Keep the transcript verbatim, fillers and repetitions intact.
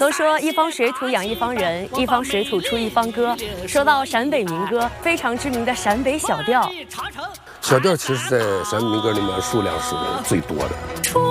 都说一方水土养一方人，一方水土出一方歌。说到陕北民歌，非常知名的陕北小调。 小调其实在陕北民歌里面数量是最多的。